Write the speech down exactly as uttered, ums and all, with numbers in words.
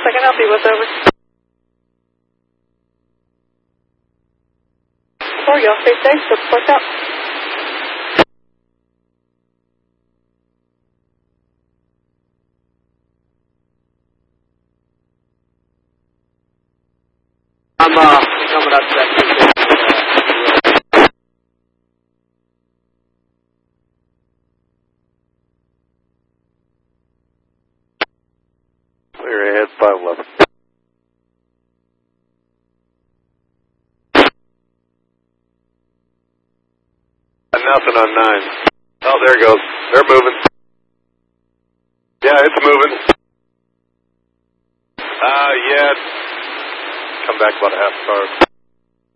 I can help you with, over. Four, y'all stay safe, so report out. I'm uh, coming up to that two. Clear ahead, five eleven. Nothing on nine. Oh, there it goes. They're moving. Yeah, it's moving. Uh, yeah. Come back about a half hour.